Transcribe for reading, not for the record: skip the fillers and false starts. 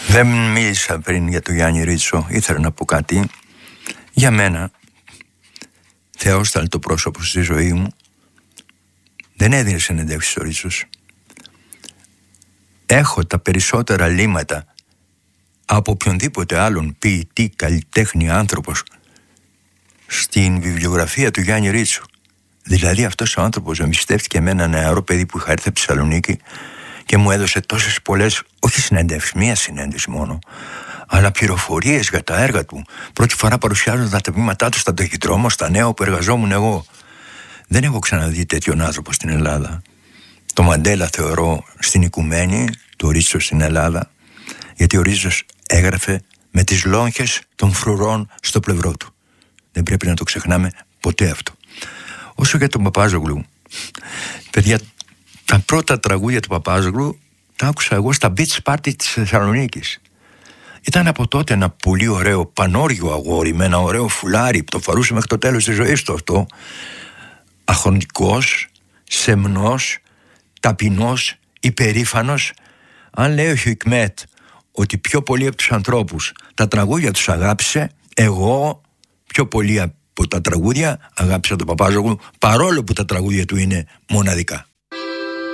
Δεν μίλησα πριν για τον Γιάννη Ρίτσο. Ήθελα να πω κάτι. Για μένα, θεόσταλτο πρόσωπο στη ζωή μου, δεν έδινε συνεντεύξεις ο Ρίτσος. Έχω τα περισσότερα λίμματα από οποιονδήποτε άλλον ποιητή, καλλιτέχνη, άνθρωπος στην βιβλιογραφία του Γιάννη Ρίτσου. Δηλαδή αυτός ο άνθρωπος εμπιστεύτηκε εμένα, ένα νεαρό παιδί που είχα έρθει από τη Θεσσαλονίκη, και μου έδωσε τόσες πολλές, όχι συνέντευξεις, μία συνέντευξη μόνο, αλλά πληροφορίες για τα έργα του. Πρώτη φορά παρουσιάζονταν τα τμήματά του στα ταχυδρόμο, στα νέα που εργαζόμουν εγώ. Δεν έχω ξαναδεί τέτοιον άνθρωπο στην Ελλάδα. Το Μαντέλα θεωρώ στην οικουμένη, το Ρίτσο στην Ελλάδα, γιατί ο Ρίτσος έγραφε με τις λόγχες των φρουρών στο πλευρό του. Δεν πρέπει να το ξεχνάμε ποτέ αυτό. Όσο για τον Παπάζογλου, παιδιά, τα πρώτα τραγούδια του Παπάζογλου τα άκουσα εγώ στα beach party της Θεσσαλονίκης. Ήταν από τότε ένα πολύ ωραίο πανόργιο αγόρι με ένα ωραίο φουλάρι που το φορούσε μέχρι το τέλος της ζωής του αυτό. Αχρονικός, σεμνός, ταπεινός, υπερήφανος. Αν λέει ο Χικμέτ ότι πιο πολύ από τους ανθρώπους τα τραγούδια τους αγάπησε, εγώ πιο πολύ από τα τραγούδια αγάπησα τον Παπάζογλου, παρόλο που τα τραγούδια του είναι μοναδικά.